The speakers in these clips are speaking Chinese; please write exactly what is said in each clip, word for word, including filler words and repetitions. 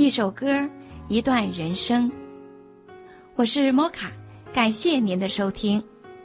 一首歌，一段人生。我是摩卡，感谢您的收听。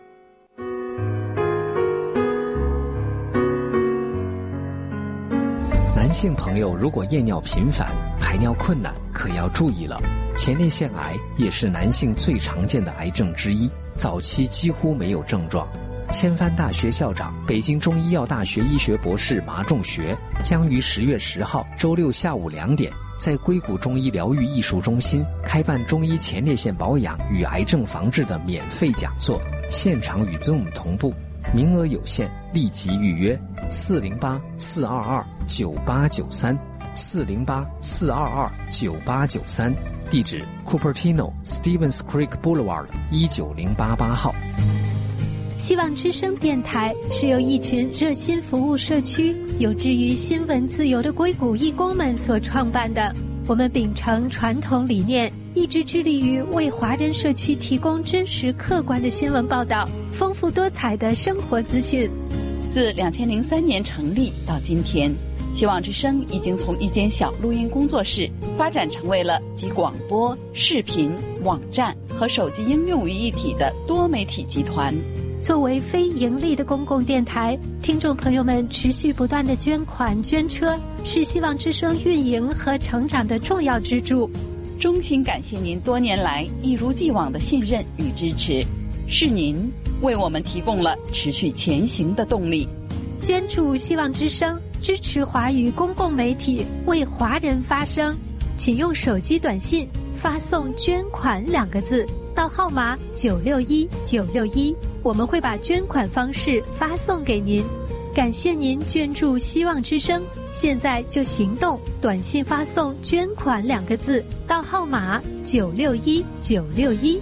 男性朋友如果夜尿频繁、排尿困难，可要注意了。前列腺癌也是男性最常见的癌症之一，早期几乎没有症状。千帆大学校长、北京中医药大学医学博士马仲学将于十月十号周六下午两点，在硅谷中医疗愈艺术中心开办中医前列腺保养与癌症防治的免费讲座，现场与 Zoom 同步，名额有限，立即预约四零八四二二九八九三 四零八四二二九八九三，地址 Cupertino Stevens Creek Boulevard 一九零八八号。 希望之声电台是由一群热心服务社区、有志于新闻自由的硅谷义工们所创办的。我们秉承传统理念，一直致力于为华人社区提供真实客观的新闻报道，丰富多彩的生活资讯。 自二零零三年成立到今天，希望之声已经从一间小录音工作室发展成为了集广播、视频、网站和手机应用于一体的多媒体集团。 作为非盈利的公共电台，听众朋友们持续不断的捐款捐车，是希望之声运营和成长的重要支柱。 衷心感谢您多年来一如既往的信任与支持，是您为我们提供了持续前行的动力。 捐助希望之声，支持华语公共媒体，为华人发声。请用手机短信发送捐款两个字到号码九六一九六一，我们会把捐款方式发送给您。感谢您捐助希望之声，现在就行动，短信发送捐款两个字到号码九六一九六一。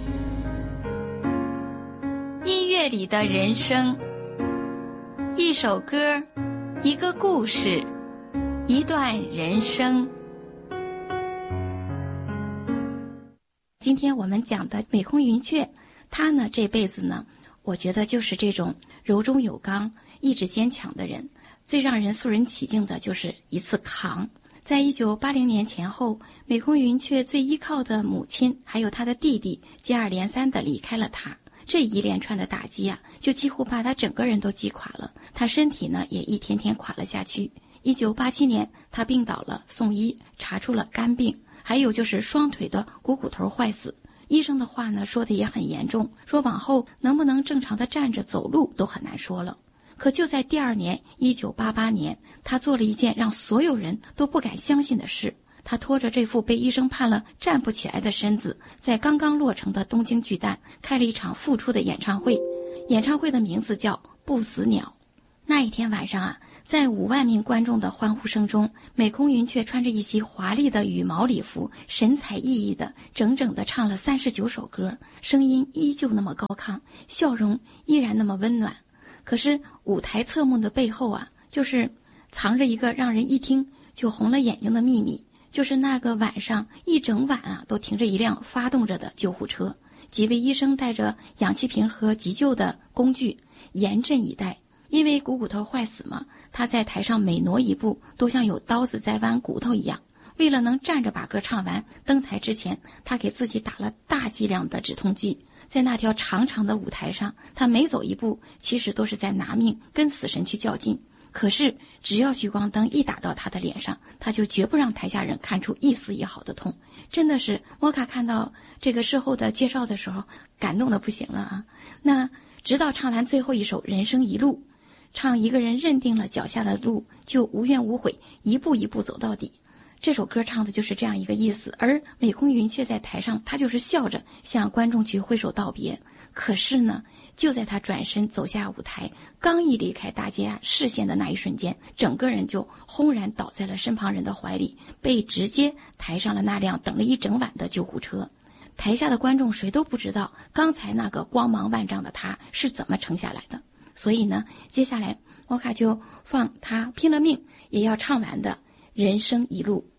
音乐里的人生，一首歌，一个故事，一段人生。今天我们讲的美空云雀，她呢这辈子呢，我觉得就是这种柔中有刚、意志坚强的人。最让人肃然起敬的就是一次扛。在一九八零年前后，美空云雀最依靠的母亲还有她的弟弟接二连三地离开了她，这一连串的打击啊，就几乎把她整个人都击垮了。她身体呢也一天天垮了下去。一九八七年，她病倒了，送医查出了肝病。还有就是双腿的股骨头坏死，医生的话呢说的也很严重，说往后能不能正常的站着走路都很难说了。可就在第二年一九八八年，他做了一件让所有人都不敢相信的事。他拖着这副被医生判了站不起来的身子，在刚刚落成的东京巨蛋开了一场复出的演唱会，演唱会的名字叫不死鸟。那一天晚上啊，在五万名观众的欢呼声中，美空云雀穿着一袭华丽的羽毛礼服，神采奕奕的整整的唱了三十九首歌，声音依旧那么高亢，笑容依然那么温暖。可是舞台侧幕的背后啊，就是藏着一个让人一听就红了眼睛的秘密，就是那个晚上一整晚啊都停着一辆发动着的救护车，几位医生带着氧气瓶和急救的工具严阵以待。因为股骨头坏死嘛，他在台上每挪一步都像有刀子在剜骨头一样。为了能站着把歌唱完，登台之前他给自己打了大剂量的止痛剂。在那条长长的舞台上，他每走一步其实都是在拿命跟死神去较劲。可是只要聚光灯一打到他的脸上，他就绝不让台下人看出一丝一毫的痛。真的是摩卡看到这个事后的介绍的时候感动的不行了啊。那直到唱完最后一首人生一路，唱一个人认定了脚下的路就无怨无悔，一步一步走到底。这首歌唱的就是这样一个意思。而美空云雀在台上，他就是笑着向观众去挥手道别。可是呢，就在他转身走下舞台，刚一离开大家视线的那一瞬间，整个人就轰然倒在了身旁人的怀里，被直接抬上了那辆等了一整晚的救护车。台下的观众谁都不知道刚才那个光芒万丈的他是怎么撑下来的。所以呢，接下来摩卡就放他拼了命也要唱完的人生一路。